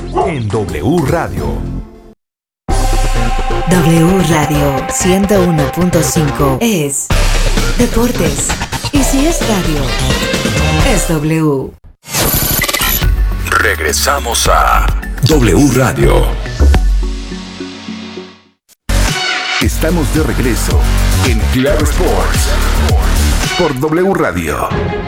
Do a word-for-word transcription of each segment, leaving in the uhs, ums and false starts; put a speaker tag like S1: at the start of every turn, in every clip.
S1: en W Radio.
S2: W Radio ciento uno punto cinco es deportes. Y si es radio, es W.
S1: Regresamos a W Radio. Estamos de regreso en Claro Sports por W Radio.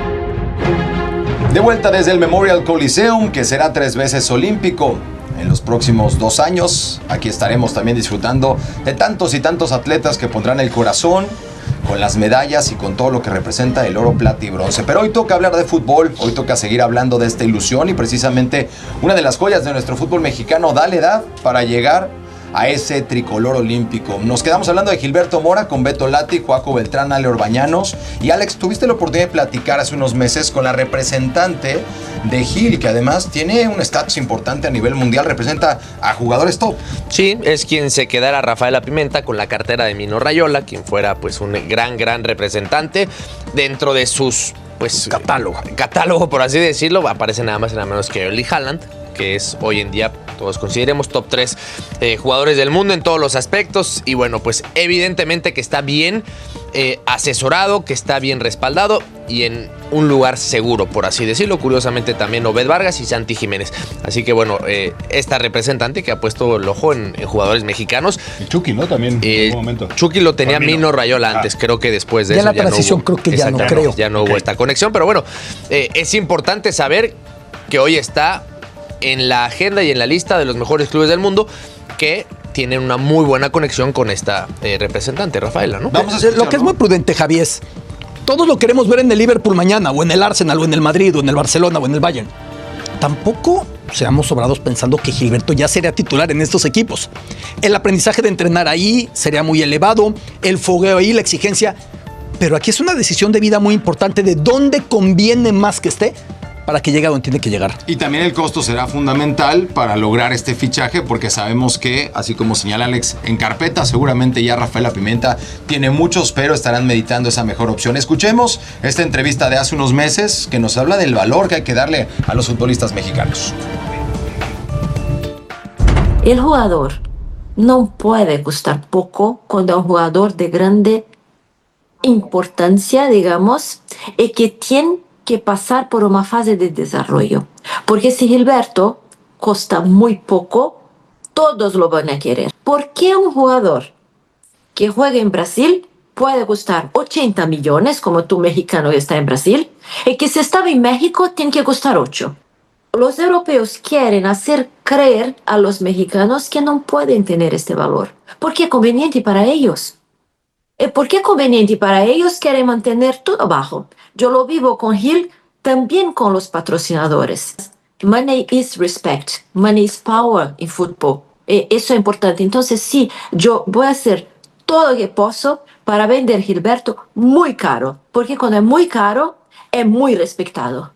S3: De vuelta desde el Memorial Coliseum, que será tres veces olímpico en los próximos dos años. Aquí estaremos también disfrutando de tantos y tantos atletas que pondrán el corazón con las medallas y con todo lo que representa el oro, plata y bronce. Pero hoy toca hablar de fútbol, hoy toca seguir hablando de esta ilusión y precisamente una de las joyas de nuestro fútbol mexicano da la edad para llegar a ese tricolor olímpico. Nos quedamos hablando de Gilberto Mora con Beto Lati, Joaco Beltrán, Ale Orbañanos. Y Alex, tuviste la oportunidad de platicar hace unos meses con la representante de Gil, que además tiene un estatus importante a nivel mundial, representa a jugadores top.
S4: Sí, es quien se quedara Rafaela Pimenta con la cartera de Mino Rayola, quien fuera pues un gran, gran representante dentro de sus pues catálogo, catálogo por así decirlo. Aparece nada más y nada menos que Erling Haaland, que es hoy en día, todos consideremos, top tres eh, jugadores del mundo en todos los aspectos. Y bueno, pues evidentemente que está bien eh, asesorado, que está bien respaldado y en un lugar seguro, por así decirlo. Curiosamente también Obed Vargas y Santi Jiménez. Así que bueno, eh, esta representante que ha puesto el ojo en, en jugadores mexicanos.
S5: Y Chucky, ¿no? También
S4: eh,
S5: en algún momento.
S4: Chucky lo tenía
S5: Mino.
S4: Mino Rayola antes,
S5: Ah.
S4: creo que después de
S6: Ya
S4: eso
S6: la transición
S4: no hubo,
S6: creo que ya no creo.
S4: Ya no
S5: Ok.
S4: hubo esta conexión, pero bueno, eh, es importante saber que hoy está en la agenda y en la lista de los mejores clubes del mundo que tienen una muy buena conexión con esta eh, representante, Rafaela, ¿no?
S3: Vamos a
S6: Lo que es
S3: escucharlo.
S6: muy prudente, Javier, es, todos lo queremos ver en el Liverpool mañana, o en el Arsenal, o en el Madrid, o en el Barcelona, o en el Bayern. Tampoco seamos sobrados pensando que Gilberto ya sería titular en estos equipos. El aprendizaje de entrenar ahí sería muy elevado, el fogueo ahí, la exigencia. Pero aquí es una decisión de vida muy importante de dónde conviene más que esté para que llegue a donde tiene que llegar.
S3: Y también el costo será fundamental para lograr este fichaje, porque sabemos que, así como señala Alex, en carpeta seguramente ya Rafaela Pimenta tiene muchos, pero estarán meditando esa mejor opción. Escuchemos esta entrevista de hace unos meses que nos habla del valor que hay que darle a los futbolistas mexicanos.
S7: El jugador no puede costar poco cuando es un jugador de grande importancia, digamos, y que tiene que pasar por una fase de desarrollo. Porque si Gilberto cuesta muy poco, todos lo van a querer. ¿Por qué un jugador que juega en Brasil puede costar ochenta millones, como tú mexicano que está en Brasil, y que si estaba en México tiene que costar ocho? Los europeos quieren hacer creer a los mexicanos que no pueden tener este valor, porque es conveniente para ellos. ¿Y por qué es conveniente para ellos? Quieren mantener todo bajo. Yo lo vivo con Gil, también con los patrocinadores. Money is respect, money is power en fútbol. Y eso es importante. Entonces sí, yo voy a hacer todo lo que puedo para vender Gilberto muy caro, porque cuando es muy caro, es muy respetado.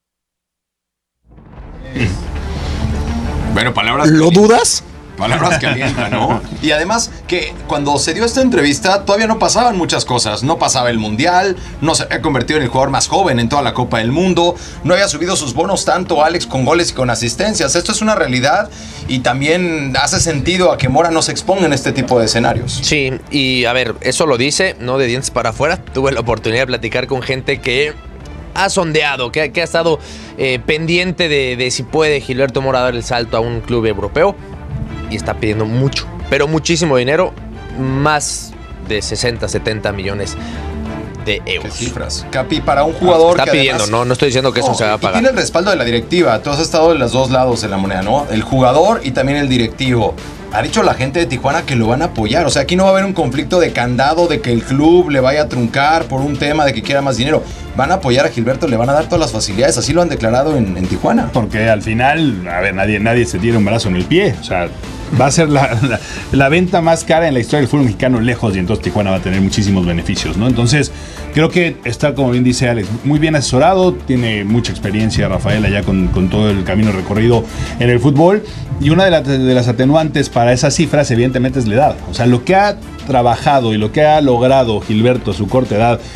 S3: Bueno, palabras.
S6: ¿Lo dudas?
S3: Palabras que alientan, ¿no? Y además que cuando se dio esta entrevista todavía no pasaban muchas cosas. No pasaba el Mundial, no se había convertido en el jugador más joven en toda la Copa del Mundo, no había subido sus bonos tanto Alex con goles y con asistencias. Esto es una realidad y también hace sentido a que Mora no se exponga en este tipo de escenarios.
S4: Sí, y a ver, eso lo dice, no de dientes para afuera. Tuve la oportunidad de platicar con gente que ha sondeado, que, que ha estado eh, pendiente de, de si puede Gilberto Mora dar el salto a un club europeo. Y está pidiendo mucho, pero muchísimo dinero, más de sesenta, setenta millones de euros.
S3: ¿Qué cifras? Capi, para un jugador
S4: está
S3: que
S4: pidiendo,
S3: además,
S4: no, no estoy diciendo que eso
S3: no,
S4: se va a
S3: y
S4: pagar.
S3: tiene el respaldo de la directiva. Tú has estado en los dos lados de la moneda, ¿no? El jugador y también el directivo. Ha dicho la gente de Tijuana que lo van a apoyar. O sea, aquí no va a haber un conflicto de candado, de que el club le vaya a truncar por un tema de que quiera más dinero. Van a apoyar a Gilberto, le van a dar todas las facilidades. Así lo han declarado en, en Tijuana.
S5: Porque al final, a ver, nadie, nadie se tira un brazo en el pie. O sea, va a ser la, la, la venta más cara en la historia del fútbol mexicano lejos, y entonces Tijuana va a tener muchísimos beneficios, ¿no? Entonces, creo que está, como bien dice Alex, muy bien asesorado, tiene mucha experiencia Rafael allá con, con todo el camino recorrido en el fútbol, y una de, la, de las atenuantes para esas cifras evidentemente es la edad. O sea, lo que ha trabajado y lo que ha logrado Gilberto a su corta edad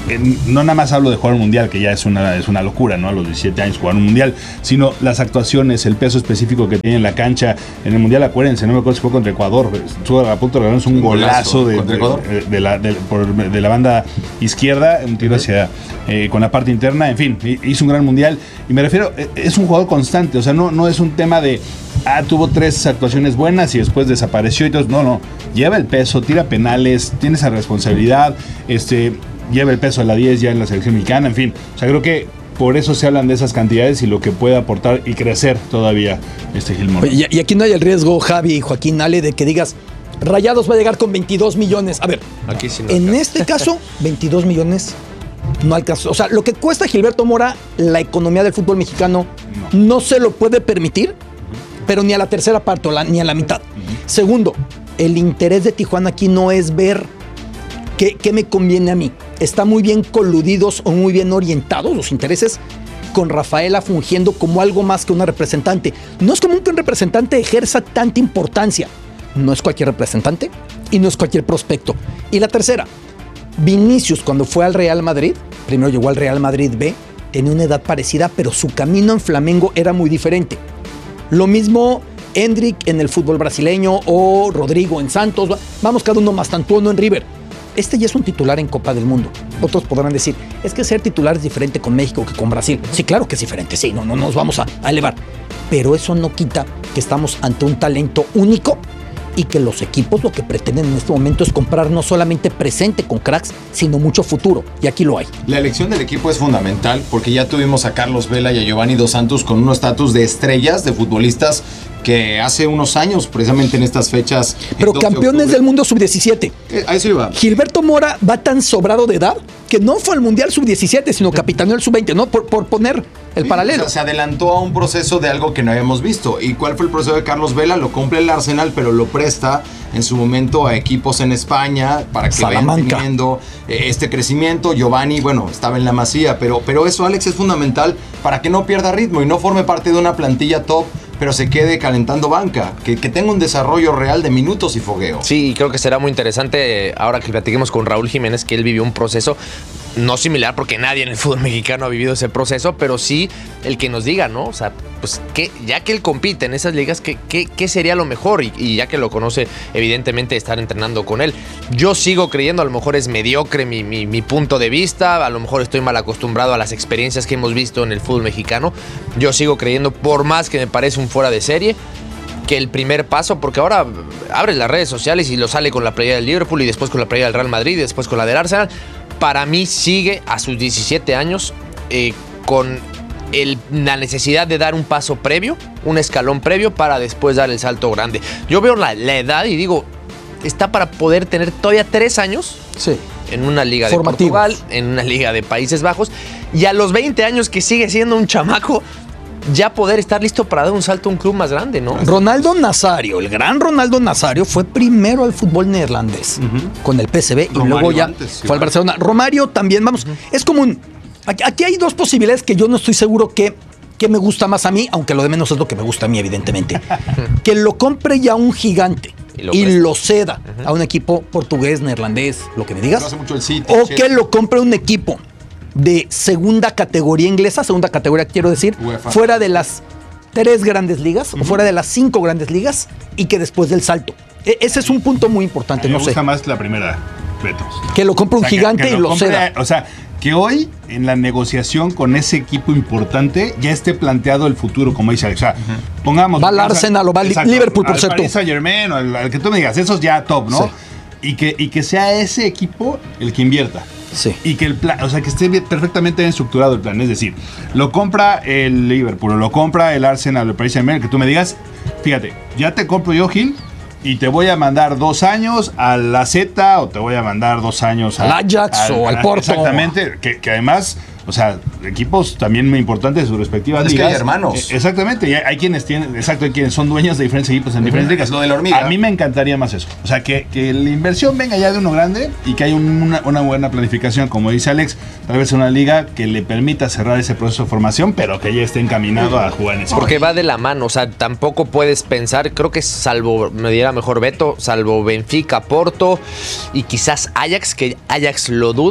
S5: en, no nada más hablo de jugar un mundial, que ya es una, es una locura, ¿no? A los diecisiete años jugar un mundial, sino las actuaciones, el peso específico que tiene en la cancha. En el mundial, acuérdense, no me acuerdo si fue contra Ecuador, estuvo a punto de ganarnos un, un golazo, golazo de, de, de, de, la, de, por, de la banda izquierda, un tiro uh-huh. hacia eh, con la parte interna, en fin, hizo un gran mundial. Y me refiero, es un jugador constante, o sea, no, no es un tema de, ah, tuvo tres actuaciones buenas y después desapareció y todo. No, no, lleva el peso, tira penales, tiene esa responsabilidad, este, lleva el peso de la diez ya en la selección mexicana, en fin. O sea, creo que por eso se hablan de esas cantidades y lo que puede aportar y crecer todavía este Gil Moreno.
S6: Y, y aquí no hay el riesgo, Javi y Joaquín Ale, de que digas, Rayados va a llegar con veintidós millones. A ver, aquí sí no en alcanza. Este caso, veintidós millones no alcanza. O sea, lo que cuesta Gilberto Mora, la economía del fútbol mexicano no, no se lo puede permitir, uh-huh. pero ni a la tercera parte, o la, ni a la mitad. Uh-huh. Segundo, el interés de Tijuana aquí no es ver qué, qué me conviene a mí. Está muy bien coludidos o muy bien orientados los intereses con Rafaela fungiendo como algo más que una representante. No es común que un representante ejerza tanta importancia. No es cualquier representante y no es cualquier prospecto. Y la tercera, Vinicius cuando fue al Real Madrid, primero llegó al Real Madrid B, tenía una edad parecida, pero su camino en Flamengo era muy diferente. Lo mismo Endrick en el fútbol brasileño o Rodrigo en Santos. Vamos cada uno más tantuono en River. Este ya es un titular en Copa del Mundo. Otros podrán decir, es que ser titular es diferente con México que con Brasil. Sí, claro que es diferente, sí, no, no nos vamos a, a elevar. Pero eso no quita que estamos ante un talento único y que los equipos lo que pretenden en este momento es comprar no solamente presente con cracks, sino mucho futuro, y aquí lo hay.
S3: La elección del equipo es fundamental porque ya tuvimos a Carlos Vela y a Giovanni Dos Santos con un estatus de estrellas, de futbolistas que hace unos años, precisamente en estas fechas...
S6: Pero campeones del mundo sub diecisiete.
S3: Eh, a eso iba.
S6: Gilberto Mora va tan sobrado de edad que no fue al Mundial sub diecisiete, sino capitaneó el sub veinte, ¿no? Por, por poner el
S3: sí,
S6: paralelo.
S3: O sea, se adelantó a un proceso de algo que no habíamos visto. ¿Y cuál fue el proceso de Carlos Vela? Lo compra el Arsenal, pero lo presta en su momento a equipos en España para que
S6: Salamanca.
S3: vayan teniendo eh, este crecimiento. Giovanni, bueno, estaba en la Masía, pero, pero eso, Alex, es fundamental para que no pierda ritmo y no forme parte de una plantilla top, pero se quede calentando banca, que, que tenga un desarrollo real de minutos y fogueo.
S4: Sí, creo que será muy interesante ahora que platiquemos con Raúl Jiménez, que él vivió un proceso no similar, porque nadie en el fútbol mexicano ha vivido ese proceso, pero sí el que nos diga, ¿no? O sea, pues que ya que él compite en esas ligas, ¿qué, qué, qué sería lo mejor? Y, y ya que lo conoce, evidentemente, estar entrenando con él. Yo sigo creyendo, a lo mejor es mediocre mi, mi, mi punto de vista, a lo mejor estoy mal acostumbrado a las experiencias que hemos visto en el fútbol mexicano. Yo sigo creyendo, por más que me parece un fuera de serie, que el primer paso, porque ahora abres las redes sociales y lo sale con la playera del Liverpool y después con la playera del Real Madrid y después con la del Arsenal. Para mí sigue a sus diecisiete años eh, con el, la necesidad de dar un paso previo, un escalón previo para después dar el salto grande. Yo veo la, la edad y digo, está para poder tener todavía tres años
S6: sí.
S4: en una liga de
S6: Formativos.
S4: Portugal, en una liga de Países Bajos, y a los veinte años que sigue siendo un chamaco, ya poder estar listo para dar un salto a un club más grande, ¿no?
S6: Ronaldo Nazario, el gran Ronaldo Nazario, fue primero al fútbol neerlandés uh-huh. con el P S V y Romario luego ya antes, fue igual. al Barcelona. Romario también, vamos, uh-huh. es común. Aquí, aquí hay dos posibilidades que yo no estoy seguro que, que me gusta más a mí, aunque lo de menos es lo que me gusta a mí, evidentemente. Que lo compre ya un gigante y lo, y lo ceda uh-huh. a un equipo portugués, neerlandés, lo que me digas.
S3: No hace mucho el City,
S6: o Chelsea. Que lo compre un equipo de segunda categoría inglesa, segunda categoría quiero decir, UEFA. Fuera de las tres grandes ligas uh-huh. o fuera de las cinco grandes ligas y que después del salto. E- ese es un punto muy importante, no sé.
S5: Me gusta más la primera, Beto.
S6: Que lo compre un o sea, gigante que, que y lo, lo compre, ceda.
S5: O sea, que hoy en la negociación con ese equipo importante ya esté planteado el futuro, como dice Alex. O sea, uh-huh. pongamos...
S6: Va al Arsenal o va al Liverpool, por cierto.
S5: Al Paris Saint-Germain o al, al que tú me digas, esos ya top, ¿no? Sí. Y que, y que sea ese equipo el que invierta.
S6: Sí.
S5: Y que el plan, o sea, que esté perfectamente bien estructurado el plan. Es decir, lo compra el Liverpool, o lo compra el Arsenal, el Paris Saint-Germain, que tú me digas, fíjate, ya te compro yo, Gil, y te voy a mandar dos años a la Z, o te voy a mandar dos años
S6: al Ajax al, o al, al Porto.
S5: Exactamente, que, que además, o sea, equipos también muy importantes de sus respectivas
S3: es
S5: ligas.
S3: Que hay hermanos.
S5: Eh, exactamente, y hay, hay quienes tienen, exacto, hay quienes son dueños de diferentes equipos en uh-huh. diferentes ligas.
S3: Lo de la hormiga.
S5: A mí me encantaría más eso. O sea, que, que la inversión venga ya de uno grande y que haya una, una buena planificación, como dice Alex, tal vez una liga que le permita cerrar ese proceso de formación, pero que ya esté encaminado uh-huh. a jugar en ese
S4: Porque
S5: momento.
S4: va de la mano, o sea, tampoco puedes pensar, creo que salvo, me diera mejor Beto, salvo Benfica, Porto y quizás Ajax, que Ajax lo dudo.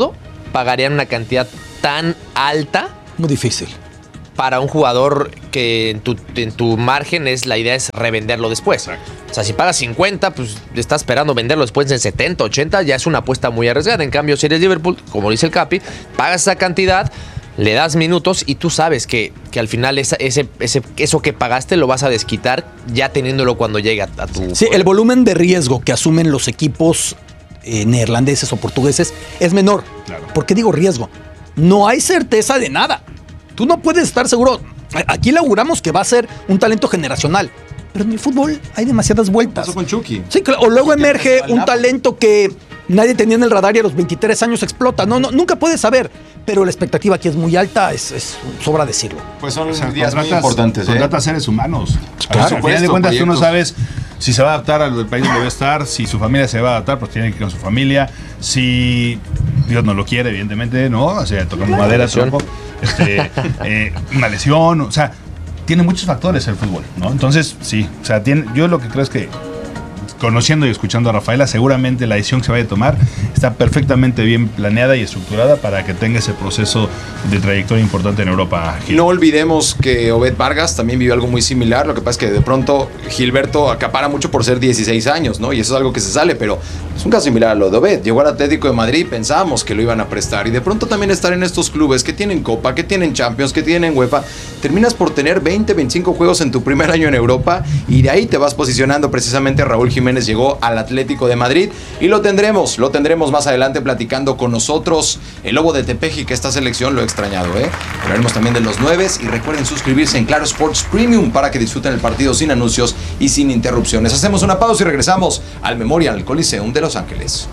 S4: pagarían una cantidad tan alta.
S6: Muy difícil.
S4: Para un jugador que en tu, en tu margen es la idea es revenderlo después.
S5: Exacto.
S4: O sea, si pagas cincuenta, pues estás esperando venderlo después en setenta, ochenta, ya es una apuesta muy arriesgada. En cambio, si eres Liverpool, como dice el Capi, pagas esa cantidad, le das minutos y tú sabes que, que al final esa, ese, ese, eso que pagaste lo vas a desquitar ya teniéndolo cuando llegue a, a tu...
S6: Sí, el volumen de riesgo que asumen los equipos eh, neerlandeses o portugueses es menor.
S5: Claro.
S6: ¿Por qué digo riesgo? No hay certeza de nada. Tú no puedes estar seguro. Aquí le auguramos que va a ser un talento generacional. Pero en el fútbol hay demasiadas vueltas.
S3: Pasó con Chucky.
S6: Sí, claro. O luego
S3: Chucky
S6: emerge
S3: al
S6: un
S3: Napoli.
S6: talento que nadie tenía en el radar y a los veintitrés años explota. No, no, nunca puedes saber. Pero la expectativa aquí es muy alta, es, es sobra decirlo.
S3: Pues son
S5: O sea,
S3: días muy
S5: contratas-
S3: importantes, ¿eh?
S5: Contratas seres humanos.
S3: Claro.
S5: Al final de
S3: Supuesto,
S5: cuentas, tú no
S3: proyectos.
S5: sabes si se va a adaptar al país donde va a estar, si su familia se va a adaptar, pues tiene que ir con su familia. Si Dios no lo quiere, evidentemente, ¿no? O sea, tocamos madera,
S4: lesión.
S5: tronco, este, eh, una lesión, o sea, tiene muchos factores el fútbol, ¿no? Entonces, sí, o sea, tiene, yo lo que creo es que, conociendo y escuchando a Rafaela, seguramente la decisión que se vaya a tomar está perfectamente bien planeada y estructurada para que tenga ese proceso de trayectoria importante en Europa. Gil.
S3: No olvidemos que Obed Vargas también vivió algo muy similar. Lo que pasa es que de pronto Gilberto acapara mucho por ser dieciséis años, ¿no? Y eso es algo que se sale, pero es un caso similar a lo de Obed. Llegó al Atlético de Madrid, pensábamos que lo iban a prestar. Y de pronto también estar en estos clubes que tienen Copa, que tienen Champions, que tienen UEFA, terminas por tener veinte, veinticinco juegos en tu primer año en Europa y de ahí te vas posicionando. Precisamente Raúl Jiménez llegó al Atlético de Madrid y lo tendremos, lo tendremos más adelante platicando con nosotros. El Lobo de Tepeji, que esta selección lo he extrañado, ¿eh? Hablaremos también de los nueves y recuerden suscribirse en Claro Sports Premium para que disfruten el partido sin anuncios y sin interrupciones. Hacemos una pausa y regresamos al Memorial Coliseum de Los Ángeles.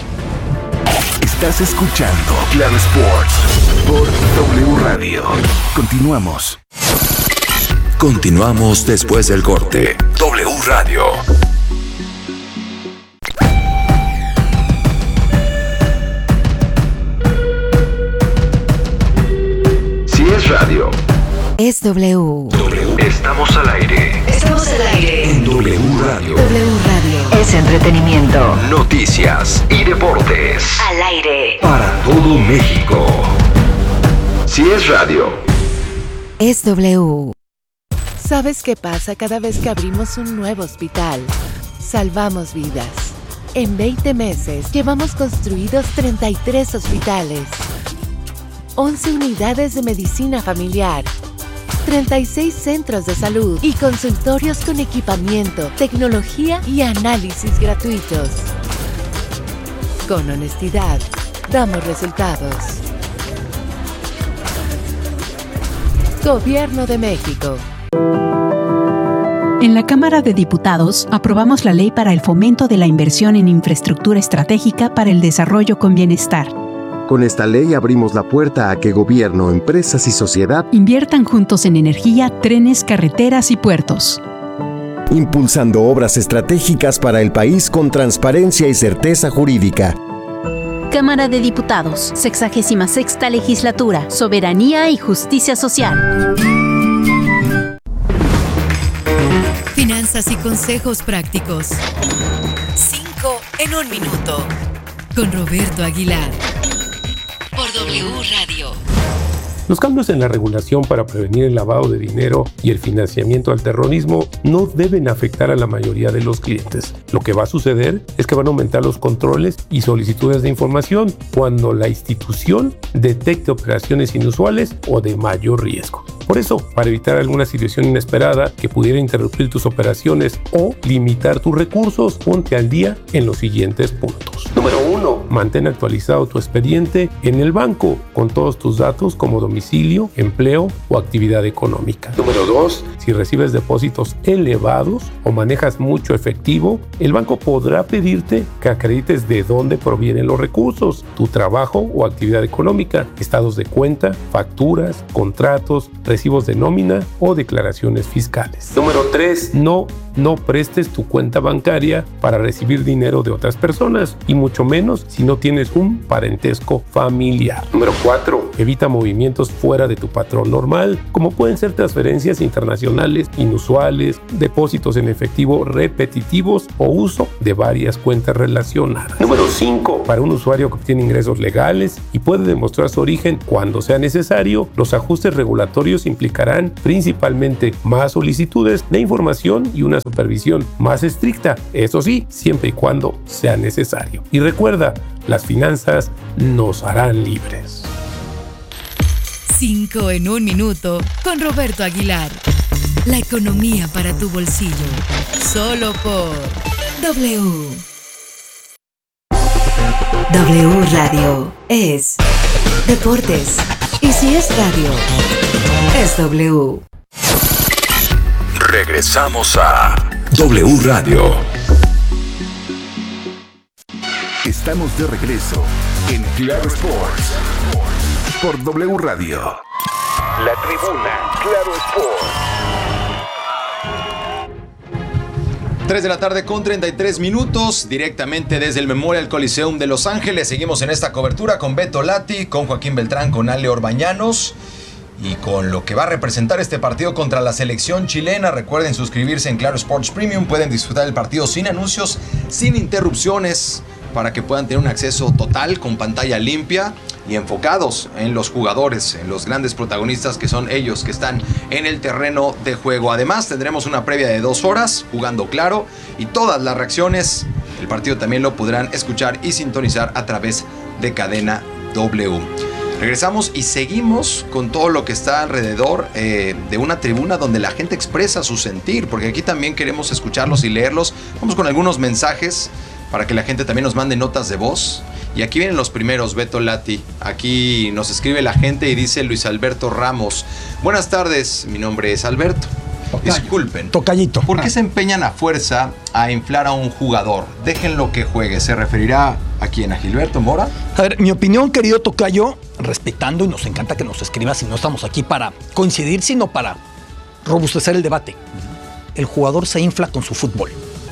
S1: Estás escuchando Claro Sports por W Radio. Continuamos. Continuamos después del corte. W Radio. Si es radio,
S2: Es W.
S1: estamos al aire.
S2: Estamos al aire.
S1: En W Radio.
S2: W Radio. Es entretenimiento.
S1: Noticias y deportes.
S2: Al aire.
S1: Para todo México. Si es radio.
S2: Es W.
S8: ¿Sabes qué pasa cada vez que abrimos un nuevo hospital? Salvamos vidas. En veinte meses llevamos construidos treinta y tres hospitales, once unidades de medicina familiar, treinta y seis centros de salud y consultorios con equipamiento, tecnología y análisis gratuitos. Con honestidad, damos resultados. Gobierno de México.
S9: En la Cámara de Diputados aprobamos la Ley para el Fomento de la Inversión en Infraestructura Estratégica para el Desarrollo con Bienestar.
S10: Con esta ley abrimos la puerta a que gobierno, empresas y sociedad
S9: Inviertan juntos en energía, trenes, carreteras y puertos.
S10: impulsando obras estratégicas para el país con transparencia y certeza jurídica.
S9: Cámara de Diputados, sexagésima sexta Legislatura, Soberanía y Justicia Social.
S2: Finanzas y consejos prácticos. Cinco en un minuto. Con Roberto Aguilar. Por W Radio.
S11: Los cambios en la regulación para prevenir el lavado de dinero y el financiamiento al terrorismo no deben afectar a la mayoría de los clientes. Lo que va a suceder es que van a aumentar los controles y solicitudes de información cuando la institución detecte operaciones inusuales o de mayor riesgo. Por eso, para evitar alguna situación inesperada que pudiera interrumpir tus operaciones o limitar tus recursos, ponte al día en los siguientes puntos. Número uno. Mantén actualizado tu expediente en el banco con todos tus datos como domicilio, empleo o actividad económica. Número dos. Si recibes depósitos elevados o manejas mucho efectivo, el banco podrá pedirte que acredites de dónde provienen los recursos, tu trabajo o actividad económica, estados de cuenta, facturas, contratos, recibos de nómina o declaraciones fiscales. Número tres. No no prestes tu cuenta bancaria para recibir dinero de otras personas y mucho menos si no tienes un parentesco familiar. Número cuatro. Evita movimientos fuera de tu patrón normal, como pueden ser transferencias internacionales inusuales, depósitos en efectivo repetitivos o uso de varias cuentas relacionadas. Número cinco. Para un usuario que obtiene ingresos legales y puede demostrar su origen cuando sea necesario, los ajustes regulatorios implicarán principalmente más solicitudes de información y una supervisión más estricta, eso sí, siempre y cuando sea necesario. Y recuerda, las finanzas nos harán libres.
S2: Cinco en un minuto con Roberto Aguilar. La economía para tu bolsillo. Solo por W. W Radio es deportes. Y si es radio, es W.
S1: Regresamos a W Radio. Estamos de regreso en Claro Sports por W Radio. La tribuna Claro Sports.
S3: tres de la tarde con treinta y tres minutos, directamente desde el Memorial Coliseum de Los Ángeles. Seguimos en esta cobertura con Beto Lati, con Joaquín Beltrán, con Ale Orbañanos y con lo que va a representar este partido contra la selección chilena. Recuerden suscribirse en Claro Sports Premium, pueden disfrutar del partido sin anuncios, sin interrupciones, para que puedan tener un acceso total con pantalla limpia y enfocados en los jugadores, en los grandes protagonistas que son ellos que están en el terreno de juego. Además tendremos una previa de dos horas jugando Claro y todas las reacciones del partido también lo podrán escuchar y sintonizar a través de Cadena W. Regresamos y seguimos con todo lo que está alrededor eh, de una tribuna donde la gente expresa su sentir, porque aquí también queremos escucharlos y leerlos. Vamos con algunos mensajes para que la gente también nos mande notas de voz. Y aquí vienen los primeros, Beto Lati. Aquí nos escribe la gente y dice Luis Alberto Ramos. Buenas tardes, mi nombre es Alberto. Tocayo. Disculpen.
S6: Tocayito.
S3: ¿Por qué se empeñan a fuerza a inflar a un jugador? Déjenlo que juegue. ¿Se referirá a quién? ¿A Gilberto Mora?
S6: A ver, mi opinión, querido Tocayo, respetando, y nos encanta que nos escribas y no estamos aquí para coincidir, sino para robustecer el debate. El jugador se infla con su fútbol.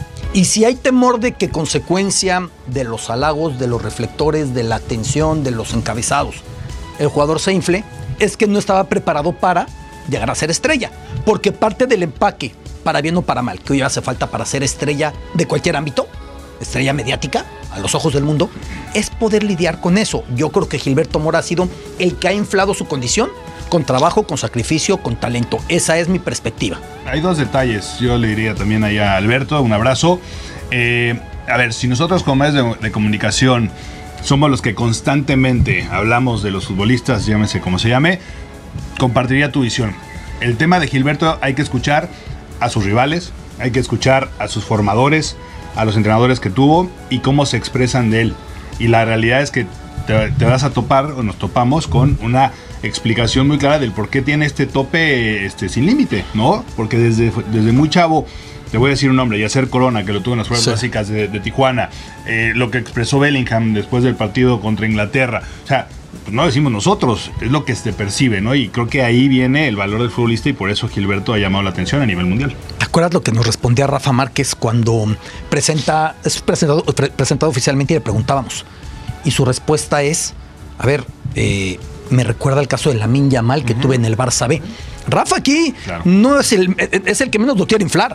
S6: Y si hay temor de que consecuencia de los halagos, de los reflectores, de la atención, de los encabezados, el jugador se infle, es que no estaba preparado para llegar a ser estrella. Porque parte del empaque, para bien o para mal, que hoy hace falta para ser estrella de cualquier ámbito, estrella mediática, a los ojos del mundo, es poder lidiar con eso. Yo creo que Gilberto Mora ha sido el que ha inflado su condición con trabajo, con sacrificio, con talento. Esa es mi perspectiva.
S5: Hay dos detalles, yo le diría también allá a Alberto, un abrazo. Eh, a ver, si nosotros como medios de, de comunicación somos los que constantemente hablamos de los futbolistas, llámese como se llame, compartiría tu visión. El tema de Gilberto hay que escuchar a sus rivales, hay que escuchar a sus formadores, a los entrenadores que tuvo y cómo se expresan de él. Y la realidad es que te, te vas a topar, o nos topamos, con una explicación muy clara del por qué tiene este tope este, sin límite, ¿no? Porque desde, desde muy chavo, te voy a decir un nombre, Yacer Corona, que lo tuvo en las pruebas sí. básicas de, de Tijuana, eh, lo que expresó Bellingham después del partido contra Inglaterra, o sea, pues no decimos nosotros, es lo que se percibe, ¿no? Y creo que ahí viene el valor del futbolista y por eso Gilberto ha llamado la atención a nivel mundial.
S6: ¿Te acuerdas lo que nos respondía Rafa Márquez cuando presenta, es presentado, pre, presentado oficialmente y le preguntábamos? Y su respuesta es, a ver, eh, me recuerda el caso de Lamine Yamal que uh-huh. tuve en el Barça B. Rafa aquí claro. no es el, es el que menos lo quiere inflar.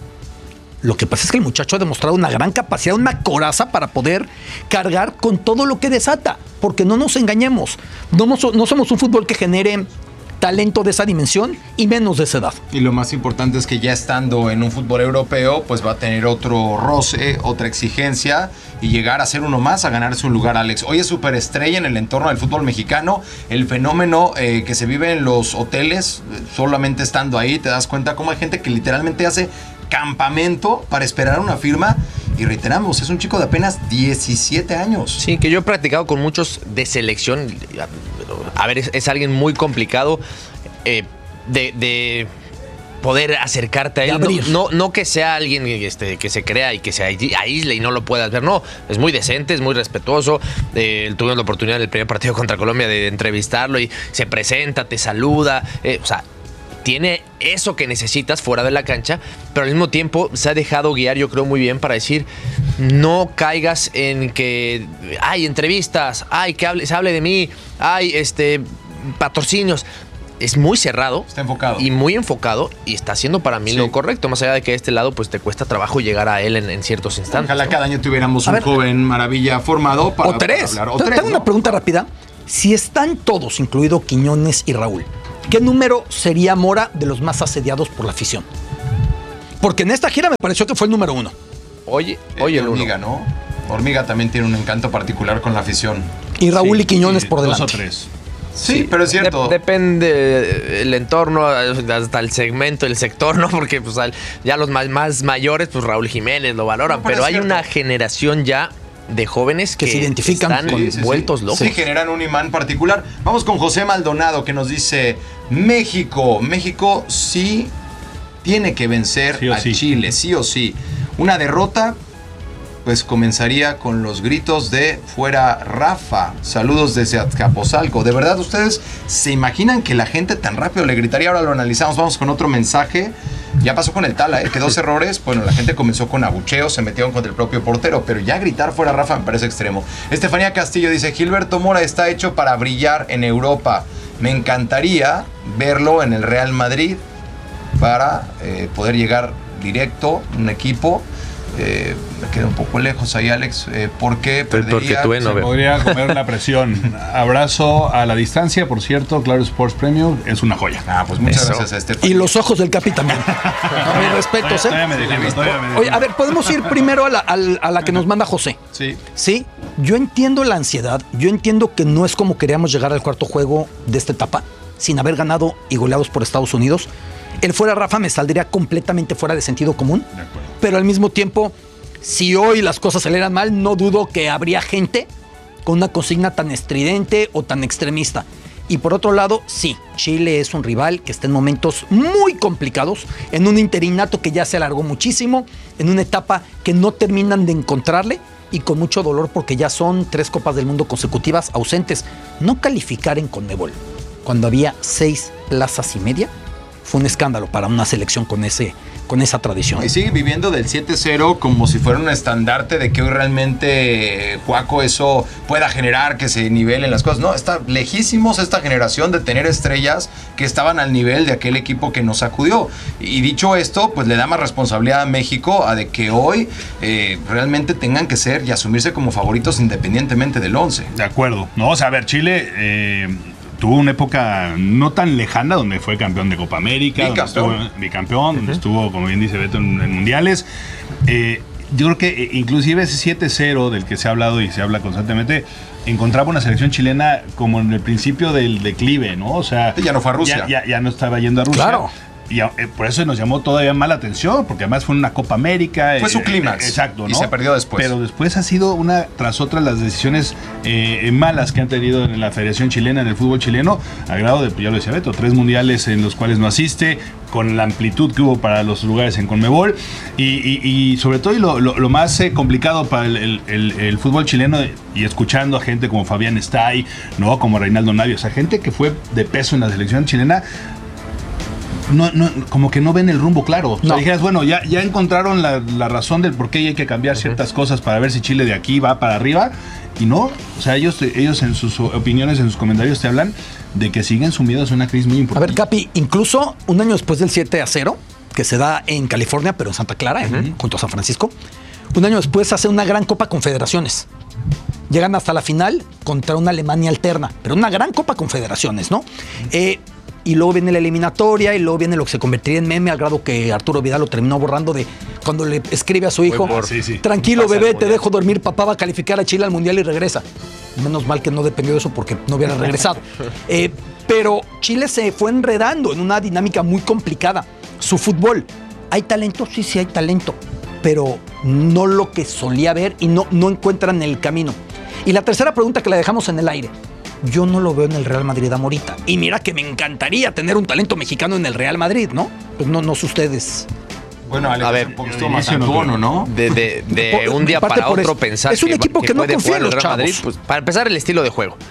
S6: Lo que pasa es que el muchacho ha demostrado una gran capacidad, una coraza para poder cargar con todo lo que desata. Porque no nos engañemos, no, no, no somos un fútbol que genere talento de esa dimensión y menos de esa edad.
S3: Y lo más importante es que ya estando en un fútbol europeo, pues va a tener otro roce, otra exigencia y llegar a ser uno más, a ganarse un lugar, Alex. Hoy es superestrella en el entorno del fútbol mexicano. El fenómeno eh, que se vive en los hoteles, solamente estando ahí, te das cuenta cómo hay gente que literalmente hace campamento para esperar una firma. Y reiteramos, es un chico de apenas diecisiete años.
S4: Sí, que yo he practicado con muchos de selección. A ver, es, es alguien muy complicado eh, de, de poder acercarte a él. No, no, no que sea alguien este, que se crea y que se aísle y no lo puedas ver. No, es muy decente, es muy respetuoso. Eh, tuvimos la oportunidad del primer partido contra Colombia de entrevistarlo y se presenta, te saluda. Eh, o sea, tiene eso que necesitas fuera de la cancha, pero al mismo tiempo se ha dejado guiar, yo creo, muy bien para decir, no caigas en que hay entrevistas, hay que hable, se hable de mí, hay este patrocinios. Es muy cerrado.
S3: Está enfocado.
S4: Y muy enfocado. Y está haciendo para mí sí. lo correcto. Más allá de que de este lado pues te cuesta trabajo llegar a él en, en ciertos instantes.
S3: Ojalá
S4: ¿no?
S3: cada año tuviéramos
S6: a
S3: un
S6: ver,
S3: joven maravilla formado para,
S6: o tres.
S3: para hablar. O
S6: Tengo
S3: tres,
S6: una
S3: ¿no?
S6: pregunta rápida. Si están todos, incluido Quiñones y Raúl, ¿qué número sería Mora de los más asediados por la afición? Porque en esta gira me pareció que fue el número uno.
S4: Oye, oye, el
S3: Hormiga,
S4: uno.
S3: ¿no? Hormiga también tiene un encanto particular con la afición.
S6: Y Raúl
S5: Sí,
S6: y Quiñones
S5: sí,
S6: por delante.
S5: Dos o tres.
S3: Sí,
S4: Sí,
S3: pero es cierto.
S4: De- depende el entorno, hasta el segmento, el sector, ¿no? Porque pues al- ya los más, más mayores, pues Raúl Jiménez lo valoran.
S3: No, pero
S4: pero
S3: es
S4: hay
S3: cierto.
S4: una generación ya de jóvenes que,
S6: Que se identifican
S4: están
S6: con-
S3: Sí, sí, sí.
S4: vueltos locos.
S3: Sí, generan un imán particular. Vamos con José Maldonado que nos dice, México, México sí tiene que vencer
S5: Sí o
S3: a
S5: sí.
S3: Chile, sí o sí. Una derrota, pues comenzaría con los gritos de fuera Rafa. Saludos desde Azcapotzalco. ¿De verdad ustedes se imaginan que la gente tan rápido le gritaría? Ahora lo analizamos, vamos con otro mensaje. Ya pasó con el Tala, ¿eh? Que dos errores, bueno, la gente comenzó con abucheos, se metieron contra el propio portero, pero ya gritar fuera Rafa me parece extremo. Estefanía Castillo dice, Gilberto Mora está hecho para brillar en Europa. Me encantaría verlo en el Real Madrid para eh, poder llegar directo a un equipo. Eh, me queda un poco lejos ahí, Alex, eh, porque
S4: Porque
S3: perdería...
S4: tú, eh, no
S5: Se
S4: veo.
S5: podría comer la presión. Abrazo a la distancia, por cierto. Claro Sports Premium es una joya.
S3: Ah, pues muchas
S4: Eso.
S3: gracias a Estefanía.
S6: Y los ojos del Capi también. No, mis respetos, ¿eh?
S5: Todavía me defiendo, todavía me defiendo.
S6: Oye, a ver, podemos ir primero a la, al- a la que nos manda José.
S3: Sí.
S6: Sí, yo entiendo la ansiedad, yo entiendo que no es como queríamos llegar al cuarto juego de esta etapa, sin haber ganado y goleados por Estados Unidos. El fuera Rafa me saldría completamente fuera de sentido común,
S5: De acuerdo.
S6: pero al mismo tiempo, si hoy las cosas salieran mal, no dudo que habría gente con una consigna tan estridente o tan extremista. Y por otro lado, sí, Chile es un rival que está en momentos muy complicados, en un interinato que ya se alargó muchísimo, en una etapa que no terminan de encontrarle y con mucho dolor porque ya son tres Copas del Mundo consecutivas ausentes. No calificar en Conmebol cuando había seis plazas y media fue un escándalo para una selección con ese con esa tradición.
S3: Y sigue viviendo del siete cero como si fuera un estandarte de que hoy realmente, eh, Juaco, eso pueda generar que se nivelen las cosas. No, está lejísimos esta generación de tener estrellas que estaban al nivel de aquel equipo que nos sacudió. Y dicho esto, pues le da más responsabilidad a México a de que hoy eh, realmente tengan que ser y asumirse como favoritos independientemente del once.
S5: De acuerdo. No, o sea, a ver, Chile eh, tuvo una época no tan lejana donde fue campeón de Copa América, donde
S3: Bicampeón.
S5: estuvo bicampeón, donde estuvo, como bien dice Beto, en, en mundiales. Eh, yo creo que eh, inclusive ese siete cero del que se ha hablado y se habla constantemente, encontraba una selección chilena como en el principio del declive, ¿no? O sea,
S3: Ya no fue a Rusia.
S5: Ya, ya, ya no estaba yendo a Rusia.
S6: Claro.
S5: Y eh, por eso nos llamó todavía más la atención, porque además fue una Copa América.
S3: Fue su
S5: eh,
S3: clímax.
S5: eh, Exacto, ¿no?
S3: Y se perdió después.
S5: Pero después ha sido una tras otra las decisiones eh, malas que han tenido en la Federación Chilena, en el fútbol chileno, a grado de, ya lo decía Beto, tres mundiales en los cuales no asiste, con la amplitud que hubo para los lugares en Conmebol. Y, y, y sobre todo, y lo, lo, lo más eh, complicado para el, el, el, el fútbol chileno, y escuchando a gente como Fabián Stay, ¿no? Como Reinaldo Navia, o sea, gente que fue de peso en la selección chilena. No, no, como que no ven el rumbo claro. O sea,
S6: No.
S5: dijeras, bueno, ya, ya encontraron la, la razón del por qué hay que cambiar ciertas cosas para ver si Chile de aquí va para arriba. Y no, o sea, ellos, ellos en sus opiniones, en sus comentarios te hablan de que siguen sumidos en una crisis muy
S6: A
S5: importante.
S6: ver, Capi, incluso un año después del siete a cero, que se da en California, pero en Santa Clara, en- junto a San Francisco, un año después hace una gran Copa Confederaciones. Llegan hasta la final contra una Alemania alterna, pero una gran Copa Confederaciones, ¿no? Eh, y luego viene la eliminatoria y luego viene lo que se convertiría en meme, al grado que Arturo Vidal lo terminó borrando de cuando le escribe a su hijo,
S4: por-
S5: sí, sí.
S6: tranquilo
S4: Pasa al
S6: bebé, te
S4: Mundial.
S6: dejo dormir, papá va a calificar a Chile al Mundial y regresa. Menos mal que no dependió de eso porque no hubiera regresado. Eh, pero Chile se fue enredando en una dinámica muy complicada. Su fútbol, ¿hay talento? Sí, sí hay talento, pero no lo que solía haber y no, no encuentran el camino. Y la tercera pregunta que la dejamos en el aire. Yo no lo veo en el Real Madrid a Morita. Y mira que me encantaría tener un talento mexicano en el Real Madrid, ¿no? Pues no, no sé ustedes.
S3: Bueno, Alex,
S4: A ver,
S3: es un poquito
S5: de
S3: más
S5: inicio no
S3: antuono,
S5: creo.
S3: ¿no?
S4: De, de- de
S6: Por-
S4: un día
S6: parte
S4: para
S6: por
S4: otro
S6: eso.
S4: pensar
S6: Es un equipo que no
S4: puede
S6: confía
S4: jugar
S6: en
S4: el
S6: los
S4: Real Madrid,
S6: chavos.
S4: pues para empezar el estilo de juego.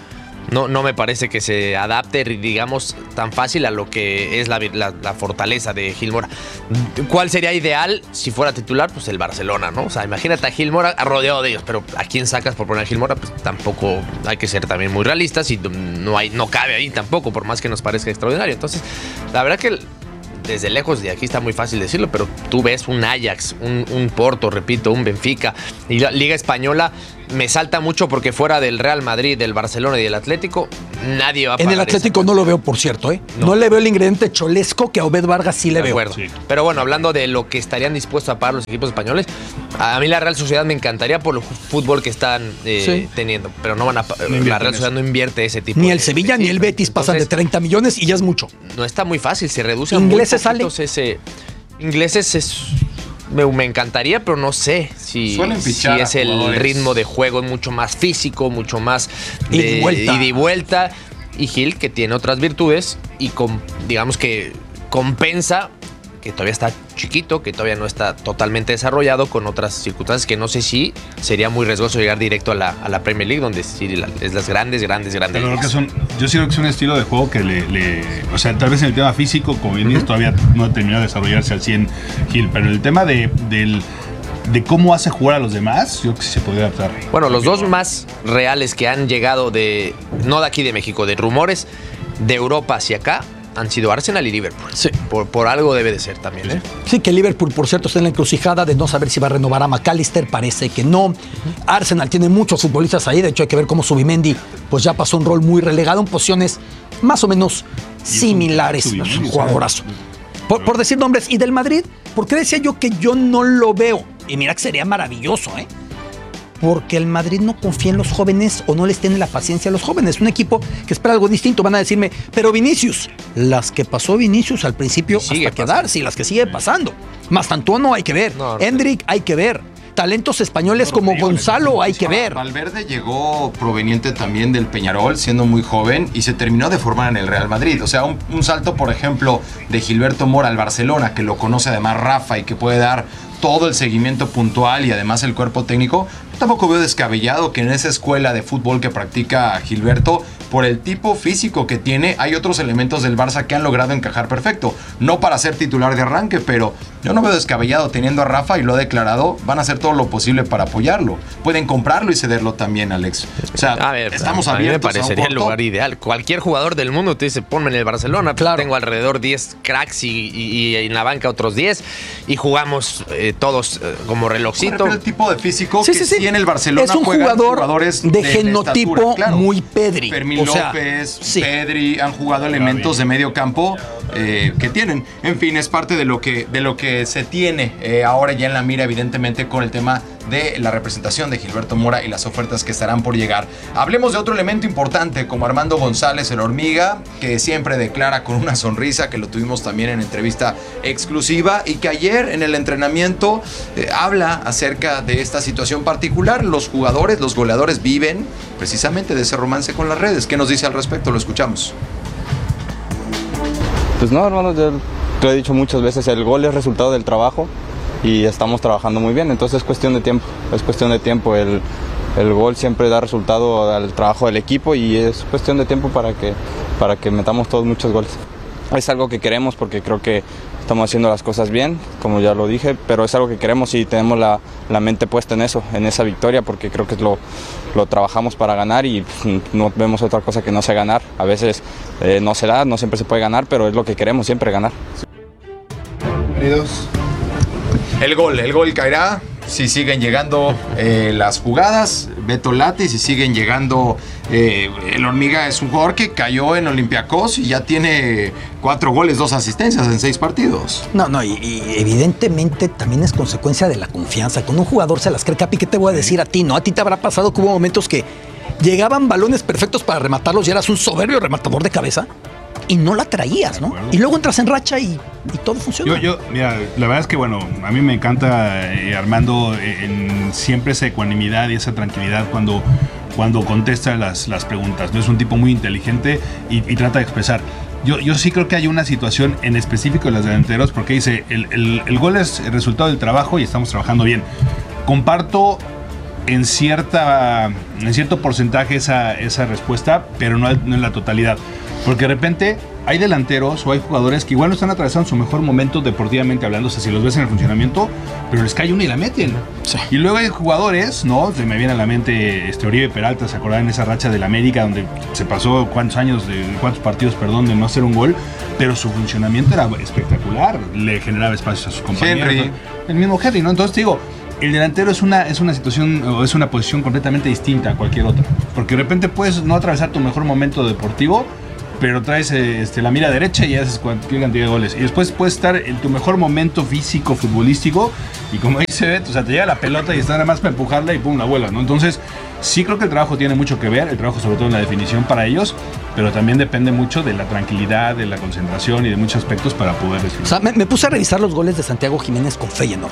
S4: No, no me parece que se adapte, digamos, tan fácil a lo que es la, la, la fortaleza de Gil Mora. ¿Cuál sería ideal si fuera titular? Pues el Barcelona, ¿no? O sea, imagínate a Gil Mora rodeado de ellos, pero ¿a quién sacas por poner a Gil Mora? Pues tampoco hay que ser también muy realistas y no, hay, no cabe ahí tampoco, por más que nos parezca extraordinario. Entonces, la verdad que desde lejos de aquí está muy fácil decirlo, pero tú ves un Ajax, un, un Porto, repito, un Benfica y la Liga Española me salta mucho porque fuera del Real Madrid, del Barcelona y del Atlético, nadie va a pagar.
S6: En el Atlético no lo veo, por cierto, ¿eh? No. no le veo el ingrediente cholesco que a Obed Vargas sí le
S4: de
S6: veo.
S4: Acuerdo. Sí. Pero bueno, hablando de lo que estarían dispuestos a pagar los equipos españoles, a mí la Real Sociedad me encantaría por el fútbol que están eh, sí. teniendo, pero no van a no la Real Sociedad no invierte ese tipo
S6: ni
S4: de,
S6: el Sevilla
S4: de
S6: ni el Betis pasan de treinta millones y ya es mucho.
S4: No está muy fácil, se reduce a
S6: ingleses
S4: muy poquitos ese ingleses es Me, me encantaría, pero no sé si, si es el ritmo de juego mucho más físico, mucho más de ida y vuelta. Y, vuelta. y Gil, que tiene otras virtudes y con, digamos que compensa que todavía está chiquito, que todavía no está totalmente desarrollado con otras circunstancias que no sé si sería muy riesgoso llegar directo a la, a la Premier League, donde sí la, es las grandes, grandes, grandes
S5: pero que son, yo sí creo que es un estilo de juego que le, le o sea, tal vez en el tema físico, como bien dices, uh-huh. todavía no ha terminado de desarrollarse al cien Gil, pero en el tema de, del, de cómo hace jugar a los demás, yo creo que sí se podría adaptar.
S4: Bueno, los dos más reales que han llegado de, no de aquí de México, de rumores de Europa hacia acá, han sido Arsenal y Liverpool.
S6: Sí.
S4: Por, por algo debe de ser también, ¿eh?
S6: Sí, que Liverpool, por cierto, está en la encrucijada de no saber si va a renovar a McAllister, parece que no. Uh-huh. Arsenal tiene muchos futbolistas ahí, de hecho hay que ver cómo Zubimendi pues ya pasó un rol muy relegado en posiciones más o menos similares. Es un jugadorazo. Por, por decir nombres, y del Madrid, ¿por qué decía yo que yo no lo veo? Y mira que sería maravilloso, ¿eh? Porque el Madrid no confía en los jóvenes o no les tiene la paciencia a los jóvenes. Un equipo que espera algo distinto. Van a decirme, pero Vinicius, las que pasó Vinicius al principio hasta quedarse y las que sigue pasando. Mastantuono hay que ver. No, Hendrik hay que ver. Talentos españoles como Rodrigo, Gonzalo hay que ver.
S3: Valverde llegó proveniente también del Peñarol, siendo muy joven, y se terminó de formar en el Real Madrid. O sea, un, un salto, por ejemplo, de Gilberto Mora al Barcelona, que lo conoce además Rafa y que puede dar todo el seguimiento puntual y además el cuerpo técnico. Tampoco veo descabellado que en esa escuela de fútbol que practica Gilberto, por el tipo físico que tiene, hay otros elementos del Barça que han logrado encajar perfecto. No para ser titular de arranque, pero yo no veo descabellado teniendo a Rafa, y lo ha declarado, van a hacer todo lo posible para apoyarlo. Pueden comprarlo y cederlo también, Alex. O sea,
S4: a ver,
S3: estamos
S4: a mí
S3: abiertos.
S4: Me parecería el lugar ideal. Cualquier jugador del mundo te dice, ponme en el Barcelona. Claro. Tengo alrededor diez cracks y, y, y en la banca otros diez y jugamos eh, todos eh, como relojcito.
S3: Pero el tipo de físico
S6: sí,
S3: que
S6: sí, sí.
S3: en el Barcelona
S6: es un
S3: jugador
S6: jugadores de, de genotipo estatura, claro. muy Pedri.
S3: Fermín o sea, López, sí. Pedri han jugado elementos de medio campo eh, que tienen. En fin, es parte de lo que, de lo que se tiene eh, ahora ya en la mira, evidentemente, con el tema de la representación de Gilberto Mora y las ofertas que estarán por llegar. Hablemos de otro elemento importante como Armando González, el Hormiga, que siempre declara con una sonrisa, que lo tuvimos también en entrevista exclusiva y que ayer en el entrenamiento eh, habla acerca de esta situación particular. Los jugadores, los goleadores viven precisamente de ese romance con las redes. ¿Qué nos dice al respecto? Lo escuchamos.
S12: Pues no, hermano, yo te lo he dicho muchas veces, el gol es resultado del trabajo y estamos trabajando muy bien, entonces es cuestión de tiempo, es cuestión de tiempo, el, el gol siempre da resultado al trabajo del equipo y es cuestión de tiempo para que, para que metamos todos muchos goles. Es algo que queremos porque creo que estamos haciendo las cosas bien, como ya lo dije, pero es algo que queremos y tenemos la, la mente puesta en eso, en esa victoria, porque creo que lo, lo trabajamos para ganar y no vemos otra cosa que no sea ganar. A veces eh, no se da, no siempre se puede ganar, pero es lo que queremos, siempre ganar.
S3: Bienvenidos. El gol, el gol caerá si siguen llegando eh, las jugadas. Beto Lati, si siguen llegando. Eh, el Hormiga es un jugador que cayó en Olympiacos y ya tiene cuatro goles, dos asistencias en seis partidos.
S6: No, no, y, y evidentemente también es consecuencia de la confianza. Cuando un jugador se las cree, Capi, ¿qué te voy a decir a ti? ¿No? A ti te habrá pasado que hubo momentos que llegaban balones perfectos para rematarlos y eras un soberbio rematador de cabeza y no la traías, ¿no? Y luego entras en racha y, y todo funciona.
S5: Yo, yo, mira, la verdad es que, bueno, a mí me encanta eh, Armando en siempre esa ecuanimidad y esa tranquilidad cuando, cuando contesta las, las preguntas, ¿no? Es un tipo muy inteligente y, y trata de expresar. Yo, yo sí creo que hay una situación en específico de los delanteros, porque dice, el, el, el gol es el resultado del trabajo y estamos trabajando bien. Comparto en cierta en cierto porcentaje esa, esa respuesta, pero no, no en la totalidad. Porque de repente hay delanteros o hay jugadores que igual no están atravesando su mejor momento deportivamente hablando, o sea, si los ves en el funcionamiento, pero les cae una y la meten. Sí. Y luego hay jugadores, ¿no? Se me viene a la mente este Oribe Peralta, ¿se acordaban en esa racha del América donde se pasó cuántos años, de cuántos partidos, perdón, de no hacer un gol? Pero su funcionamiento era espectacular, le generaba espacios a sus compañeros. Henry. El mismo Henry, ¿no? Entonces te digo, el delantero es una, es una situación o es una posición completamente distinta a cualquier otra. Porque de repente puedes no atravesar tu mejor momento deportivo, pero traes este, la mira derecha y haces cualquier cantidad de goles. Y después puedes estar en tu mejor momento físico, futbolístico, y como ahí se ve, o sea, te llega la pelota y está nada más para empujarla y pum, la vuela, ¿no? Entonces, sí creo que el trabajo tiene mucho que ver, el trabajo sobre todo en la definición para ellos, pero también depende mucho de la tranquilidad, de la concentración y de muchos aspectos para poder decirlo.
S6: O sea, me, me puse a revisar los goles de Santiago Jiménez con Feyenoord.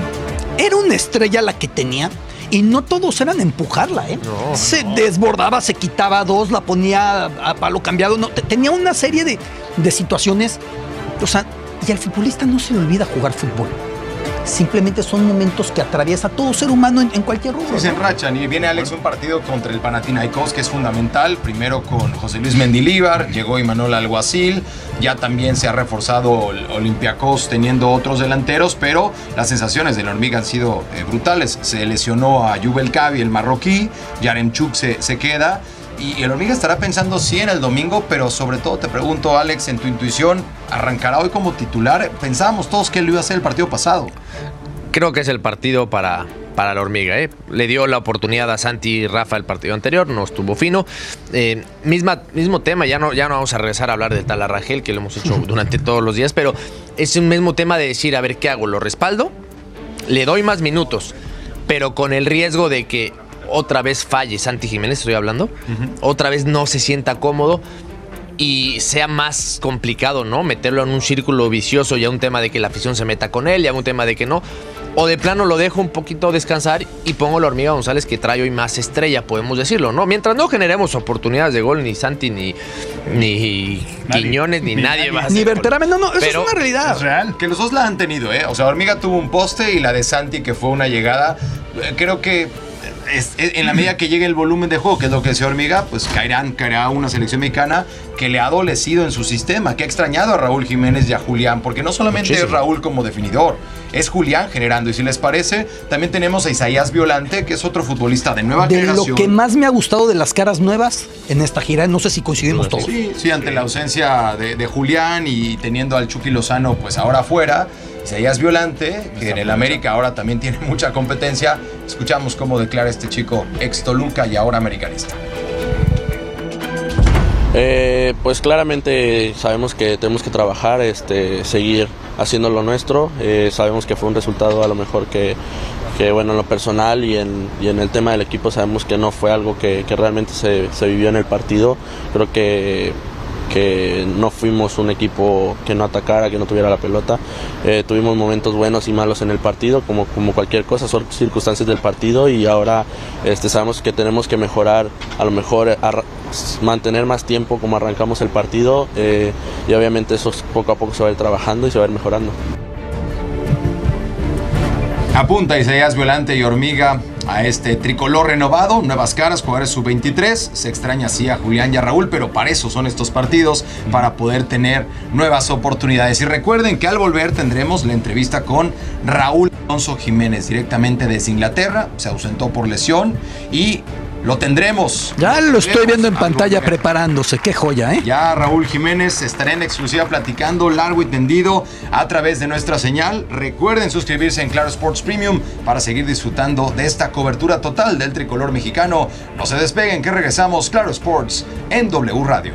S6: Era una estrella la que tenía. Y no todos eran empujarla, ¿eh? No, se no. desbordaba, se quitaba dos, la ponía a palo cambiado. No, tenía una serie de, de situaciones. O sea, y al futbolista no se le olvida jugar fútbol. Simplemente son momentos que atraviesa todo ser humano en, en cualquier rubro.
S3: Sí, se enrachan y viene Alex un partido contra el Panathinaikos que es fundamental. Primero con José Luis Mendilibar, llegó Imanol Alguacil, ya también se ha reforzado Olympiacos teniendo otros delanteros, pero las sensaciones de la hormiga han sido eh, brutales. Se lesionó a Jubel Cavi, el marroquí, Yaremchuk se, se queda. Y el hormiga estará pensando sí en el domingo, pero sobre todo te pregunto, Alex, en tu intuición, ¿arrancará hoy como titular? Pensábamos todos que él iba a ser el partido pasado.
S4: Creo que es el partido para, para la hormiga, ¿eh? Le dio la oportunidad a Santi y Rafa el partido anterior, no estuvo fino. Eh, misma, mismo tema, ya no, ya no vamos a regresar a hablar de Tala Rangel, que lo hemos hecho durante todos los días, pero es un mismo tema de decir, a ver, ¿qué hago? ¿Lo respaldo? Le doy más minutos, pero con el riesgo de que otra vez falle Santi Jiménez, estoy hablando, uh-huh. otra vez no se sienta cómodo y sea más complicado, ¿no? Meterlo en un círculo vicioso, ya un tema de que la afición se meta con él, ya un tema de que no. O de plano lo dejo un poquito descansar y pongo la hormiga González que trae hoy más estrella, podemos decirlo, ¿no? Mientras no generemos oportunidades de gol, ni Santi, ni, ni Quiñones, ni, ni nadie va a
S6: Ni Berterame, no, no, eso
S3: pero
S6: es una realidad.
S3: Es real. Que los dos la han tenido, ¿eh? O sea, Hormiga tuvo un poste y la de Santi, que fue una llegada, creo que Es, es, en la medida que llegue el volumen de juego, que es lo que decía Hormiga, pues caerán, caerá una selección mexicana que le ha adolecido en su sistema, que ha extrañado a Raúl Jiménez y a Julián, porque no solamente Muchísimo. es Raúl como definidor, es Julián generando. Y si les parece, también tenemos a Isaías Violante, que es otro futbolista de nueva
S6: de
S3: generación.
S6: Lo que más me ha gustado de las caras nuevas en esta gira, no sé si coincidimos todos.
S3: Sí, sí, ante la ausencia de, de Julián y teniendo al Chucky Lozano pues ahora afuera, Isaías Violante, que en el América ahora también tiene mucha competencia. Escuchamos cómo declara este chico ex Toluca y ahora americanista.
S13: Eh, pues claramente sabemos que tenemos que trabajar, este, seguir haciendo lo nuestro. Eh, sabemos que fue un resultado a lo mejor que, que bueno, en lo personal y en, y en el tema del equipo sabemos que no fue algo que, que realmente se, se vivió en el partido. Creo que que no fuimos un equipo que no atacara, que no tuviera la pelota. Eh, tuvimos momentos buenos y malos en el partido, como, como cualquier cosa, son circunstancias del partido y ahora este, sabemos que tenemos que mejorar, a lo mejor a, mantener más tiempo como arrancamos el partido eh, y obviamente eso poco a poco se va a ir trabajando y se va a ir mejorando.
S3: Apunta Isaías Violante y Hormiga a este tricolor renovado, nuevas caras, jugadores sub veintitrés, se extraña así a Julián y a Raúl, pero para eso son estos partidos, para poder tener nuevas oportunidades. Y recuerden que al volver tendremos la entrevista con Raúl Alonso Jiménez, directamente desde Inglaterra, se ausentó por lesión y lo tendremos.
S6: Ya lo estoy viendo en pantalla preparándose, qué joya, ¿eh?
S3: Ya Raúl Jiménez estará en exclusiva platicando largo y tendido a través de nuestra señal. Recuerden suscribirse en Claro Sports Premium para seguir disfrutando de esta cobertura total del tricolor mexicano. No se despeguen que regresamos. Claro Sports en W Radio.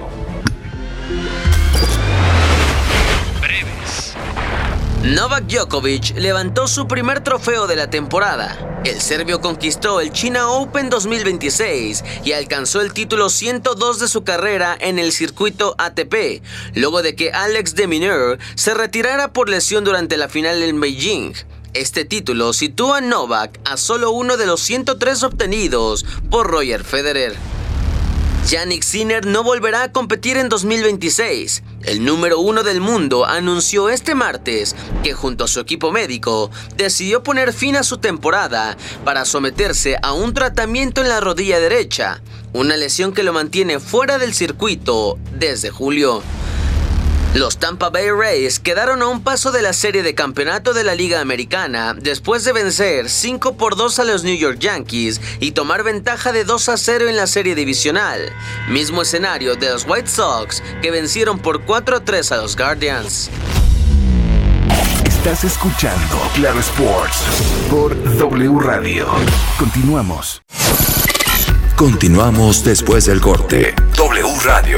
S14: Novak Djokovic levantó su primer trofeo de la temporada. El serbio conquistó el China Open dos mil veintiséis y alcanzó el título ciento dos de su carrera en el circuito A T P, luego de que Alex de Minaur se retirara por lesión durante la final en Beijing. Este título sitúa a Novak a solo uno de los ciento tres obtenidos por Roger Federer. Jannik Sinner no volverá a competir en dos mil veintiséis. El número uno del mundo anunció este martes que junto a su equipo médico decidió poner fin a su temporada para someterse a un tratamiento en la rodilla derecha, una lesión que lo mantiene fuera del circuito desde julio. Los Tampa Bay Rays quedaron a un paso de la serie de campeonato de la Liga Americana después de vencer cinco por dos a los New York Yankees y tomar ventaja de dos a cero en la serie divisional. Mismo escenario de los White Sox, que vencieron por cuatro a tres a los Guardians.
S1: Estás escuchando Claro Sports por W Radio. Continuamos. Continuamos después del corte. W Radio.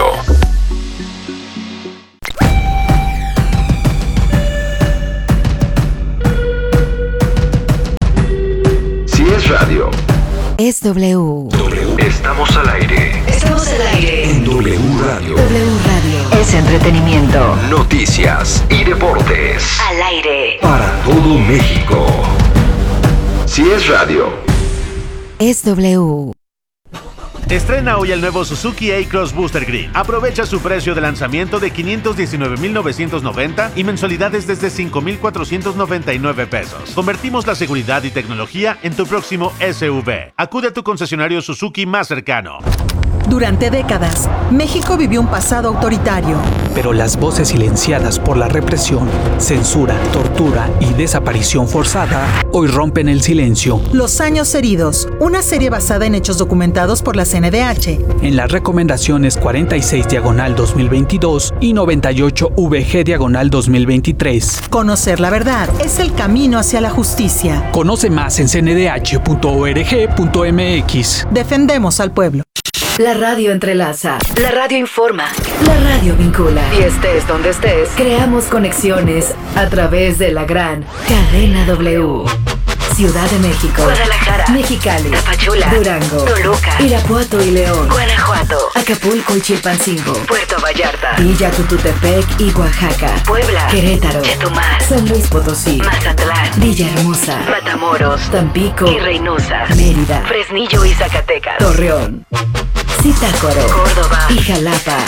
S1: Es radio.
S2: Es W.
S1: W. Estamos al aire.
S2: Estamos al aire.
S1: En W Radio.
S2: W Radio. Es entretenimiento.
S1: Noticias y deportes.
S2: Al aire.
S1: Para todo México. Si es radio.
S2: Es W.
S15: Estrena hoy el nuevo Suzuki A-Cross Booster Green. Aprovecha su precio de lanzamiento de quinientos diecinueve mil novecientos noventa y mensualidades desde cinco mil cuatrocientos noventa y nueve pesos. Convertimos la seguridad y tecnología en tu próximo S U V. Acude a tu concesionario Suzuki más cercano.
S16: Durante décadas, México vivió un pasado autoritario.
S17: Pero las voces silenciadas por la represión, censura, tortura y desaparición forzada hoy rompen el silencio.
S16: Los años heridos, una serie basada en hechos documentados por la C N D H.
S17: En las recomendaciones cuarenta y seis diagonal dos mil veintidós y noventa y ocho V G diagonal dos mil veintitrés.
S16: Conocer la verdad es el camino hacia la justicia.
S17: Conoce más en c n d h punto org punto m x.
S16: Defendemos al pueblo.
S2: La radio entrelaza, la radio informa, la radio vincula. Y estés donde estés, creamos conexiones a través de la gran cadena W. Ciudad de México, Guadalajara, Mexicali, Tapachula, Durango, Toluca, Irapuato y León, Guanajuato, Acapulco y Chilpancingo, Puerto Vallarta, Villa Tututepec y Oaxaca, Puebla, Querétaro, Chetumal, San Luis Potosí, Mazatlán, Villahermosa, Matamoros, Tampico y Reynosa, Mérida, Fresnillo y Zacatecas, Torreón, Zitácuaro, Córdoba y Jalapa.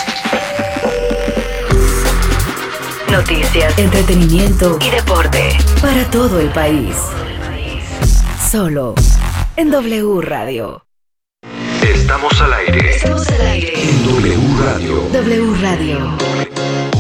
S2: Noticias, entretenimiento y deporte para todo el país. Solo en W Radio.
S1: Estamos al aire.
S2: Estamos al aire.
S1: En W Radio.
S2: W Radio.